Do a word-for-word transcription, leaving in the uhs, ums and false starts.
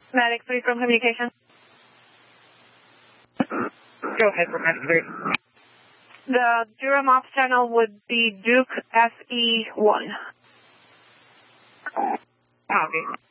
Medic three from communication. Go ahead for Medic three. The Durham ops channel would be Duke S E one. Copy.